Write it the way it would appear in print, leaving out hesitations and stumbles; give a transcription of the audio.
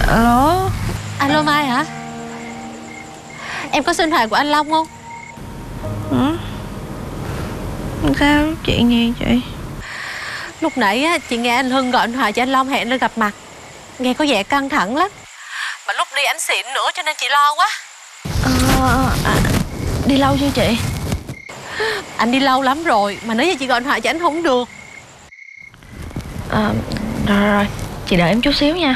Alo. Alo Mai hả? Em có xin thoại của anh Long không? Hả? Sao chuyện gì chị? Lúc nãy á, chị nghe anh Hưng gọi điện thoại cho anh Long hẹn lên gặp mặt. Nghe có vẻ căng thẳng lắm. Mà lúc đi anh xỉn nữa cho nên chị lo quá. Đi lâu chưa chị? Anh đi lâu lắm rồi. Mà nếu như chị gọi điện thoại cho anh không được. Rồi, chị đợi em chút xíu nha.